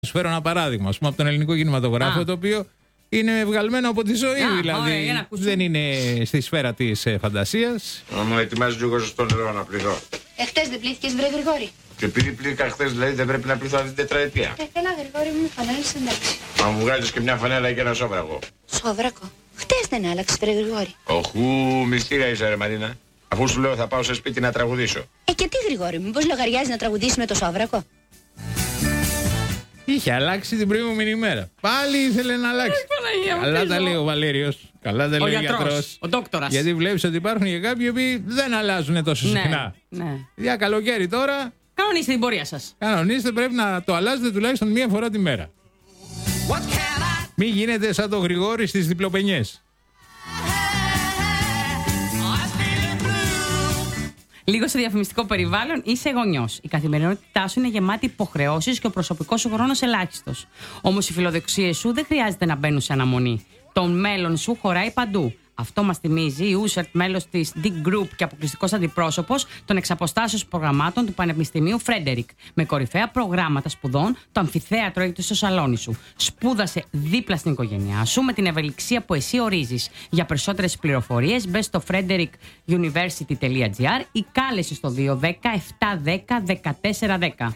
Σου φέρω ένα παράδειγμα, ας πούμε, από τον ελληνικό κινηματογράφο, το οποίο είναι βγαλμένο από τη ζωή, δηλαδή δεν είναι στη σφαίρα της φαντασίας. Μου ετοιμάζει λίγο στο νερό να πληθώ. Χτες δεν πλήθηκες, βρε Γρηγόρη? Και επειδή πλήθηκα χτες, δηλαδή δεν πρέπει να πληθώ αυτή την τετραετία. Έλα, Γρηγόρη μου, φανέλες, εντάξει. Μα μου βγάζεις και μια φανέλα και ένα σόβρακο. Σόβρακο? Χτες δεν άλλαξες, βρε Γρηγόρη. Οχού, μυστήρια είσαι, ρε Μαρίνα. Αφού σου λέω θα πάω σε σπίτι να τραγουδήσω. Και τι, Γρηγόρη μου, πώς λογαριάζει να τραγουδήσει με το σόβρακο? Είχε αλλάξει την προηγούμενη ημέρα. Πάλι ήθελε να αλλάξει. Καλά τα λέει ο Βαλέριος. Καλά τα λέει ο γιατρός. Ο δόκτορας. Γιατί βλέπεις ότι υπάρχουν και κάποιοι που δεν αλλάζουν τόσο συχνά. Ναι. Για καλοκαίρι τώρα. Κανονίστε την πορεία σας. Κανονίστε, πρέπει να το αλλάζετε τουλάχιστον μία φορά τη μέρα. Μην γίνετε σαν το Γρηγόρη στις διπλοπενιές. Λίγο σε διαφημιστικό περιβάλλον είσαι γονιός. Η καθημερινότητά σου είναι γεμάτη υποχρεώσεις και ο προσωπικός σου χρόνος ελάχιστος. Όμως οι φιλοδοξίες σου δεν χρειάζεται να μπαίνουν σε αναμονή. Το μέλλον σου χωράει παντού. Αυτό μας θυμίζει η Ούσερτ, μέλος της Dick Group και αποκλειστικός αντιπρόσωπος των εξαποστάσεως προγραμμάτων του Πανεπιστημίου Φρέντερικ. Με κορυφαία προγράμματα σπουδών, το αμφιθέατρο έχει στο σαλόνι σου. Σπούδασε δίπλα στην οικογένειά σου με την ευελιξία που εσύ ορίζεις. Για περισσότερες πληροφορίες μπες στο frederickuniversity.gr ή κάλεσε στο 210-710-1410.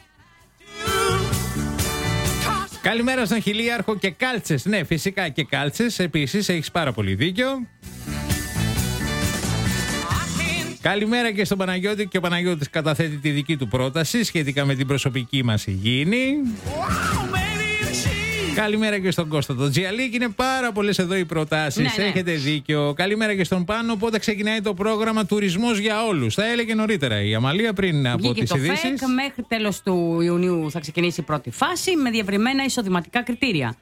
Καλημέρα στον Χιλίαρχο και κάλτσες. Ναι, φυσικά και κάλτσες. Επίσης, έχεις πάρα πολύ δίκιο. Καλημέρα και στον Παναγιώτη, και ο Παναγιώτης καταθέτει τη δική του πρόταση σχετικά με την προσωπική μας υγιεινή. Καλημέρα και στον Κώστα τον Τζιαλίκ. Είναι πάρα πολλές εδώ οι προτάσεις. Έχετε δίκιο. Καλημέρα και στον Πάνο. Πότε ξεκινάει το πρόγραμμα Τουρισμός για Όλους? Θα έλεγε νωρίτερα η Αμαλία πριν από τις ειδήσεις. Μέχρι τέλος του Ιουνίου θα ξεκινήσει η πρώτη φάση με διευρυμένα εισοδηματικά κριτήρια.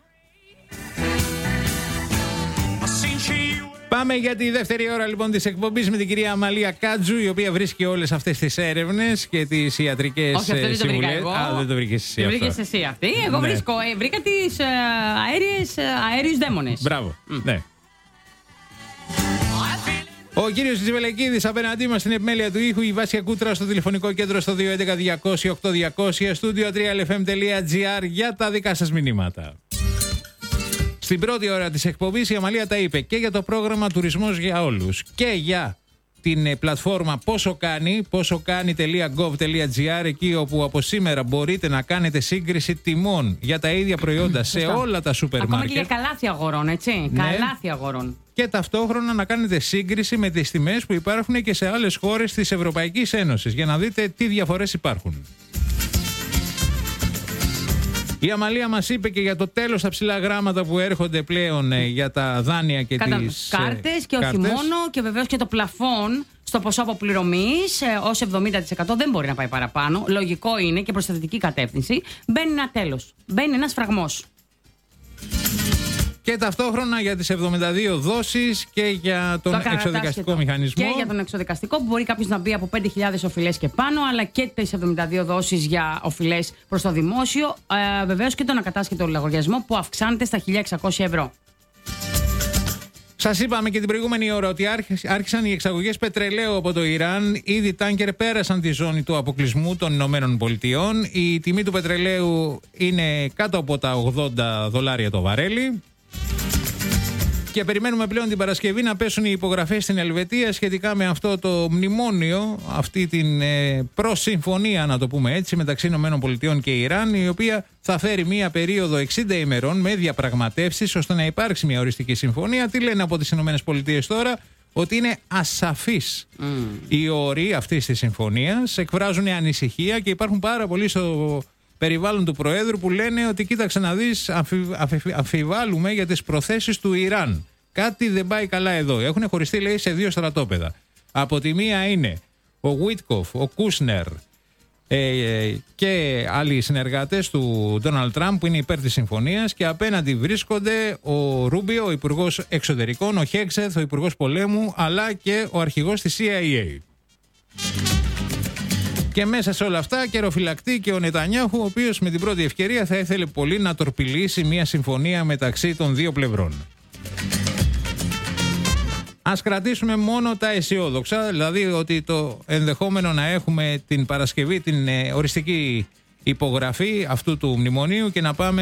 Πάμε για τη δεύτερη ώρα λοιπόν της εκπομπής με την κυρία Αμαλία Κάτζου, η οποία βρίσκει όλες αυτές τις έρευνες και τις ιατρικές συμβουλές. Όχι, αυτό δεν το βρήκα εγώ. Δεν το βρήκες εσύ. Το βρήκες εσύ αυτή. Εγώ βρήκα τις αέριους δαίμονες. Μπράβο. Ναι. Ο κύριος Τζιβελεκίδης απέναντί μας στην επιμέλεια του ήχου, η Βάσια Κούτρα στο τηλεφωνικό κέντρο στο 211-200-8200, studio 3lfm.gr για τα δικά σας μηνύματα. Στην πρώτη ώρα της εκπομπής η Αμαλία τα είπε και για το πρόγραμμα Τουρισμός για Όλους και για την πλατφόρμα ποσοκάνει.gov.gr, εκεί όπου από σήμερα μπορείτε να κάνετε σύγκριση τιμών για τα ίδια προϊόντα σε όλα τα σούπερ μάρκετ. Ακόμα και για καλάθι αγορών, έτσι. Ναι. Καλάθι αγορών. Και ταυτόχρονα να κάνετε σύγκριση με τις τιμές που υπάρχουν και σε άλλες χώρες της Ευρωπαϊκής Ένωσης, για να δείτε τι διαφορές υπάρχουν. Η Αμαλία μας είπε και για το τέλος τα ψηλά γράμματα που έρχονται πλέον για τα δάνεια και τις κάρτες και όχι μόνο, και βεβαίως και το πλαφόν στο ποσό αποπληρωμής ως 70%, δεν μπορεί να πάει παραπάνω. Λογικό είναι και προς θετική κατεύθυνση. Μπαίνει ένα τέλος, μπαίνει ένας φραγμός. Και ταυτόχρονα για τις 72 δόσεις και για τον εξοδικαστικό μηχανισμό. Και για τον εξοδικαστικό που μπορεί κάποιος να μπει από 5.000 οφειλές και πάνω, αλλά και τις 72 δόσεις για οφειλές προς το δημόσιο. Βεβαίως και τον ακατάσχετο λογαριασμό που αυξάνεται στα 1.600 ευρώ. Σας είπαμε και την προηγούμενη ώρα ότι άρχισαν οι εξαγωγές πετρελαίου από το Ιράν. Ήδη τάνκερ πέρασαν τη ζώνη του αποκλεισμού των Ηνωμένων Πολιτειών. Η τιμή του πετρελαίου είναι κάτω από τα $80 το βαρέλι. Και περιμένουμε πλέον την Παρασκευή να πέσουν οι υπογραφές στην Ελβετία σχετικά με αυτό το μνημόνιο, αυτή την προσυμφωνία, να το πούμε έτσι, μεταξύ ΗΠΑ και Ιράν, η οποία θα φέρει μία περίοδο 60 ημερών με διαπραγματεύσεις ώστε να υπάρξει μια οριστική συμφωνία. Τι λένε από τις ΗΠΑ τώρα? Ότι είναι ασαφείς οι όροι αυτής της συμφωνίας, εκφράζουν ανησυχία και υπάρχουν πάρα πολλοί στο περιβάλλον του Προέδρου που λένε ότι κοίταξε να δεις, αμφιβάλλουμε για τις προθέσεις του Ιράν. Κάτι δεν πάει καλά εδώ. Έχουν χωριστεί, λέει, σε δύο στρατόπεδα. Από τη μία είναι ο Βίτκοφ, ο Κούσνερ και άλλοι συνεργάτες του Ντόναλντ Τραμπ που είναι υπέρ της συμφωνίας, και απέναντι βρίσκονται ο Ρούμπιο, ο Υπουργός Εξωτερικών, ο Χέξεθ, ο Υπουργός Πολέμου, αλλά και ο αρχηγός της CIA. Και μέσα σε όλα αυτά καιροφυλακτεί και ο Νετανιάχου, ο οποίος με την πρώτη ευκαιρία θα ήθελε πολύ να τορπιλήσει μια συμφωνία μεταξύ των δύο πλευρών. Ας κρατήσουμε μόνο τα αισιόδοξα, δηλαδή ότι το ενδεχόμενο να έχουμε την Παρασκευή την οριστική υπογραφή αυτού του μνημονίου και να πάμε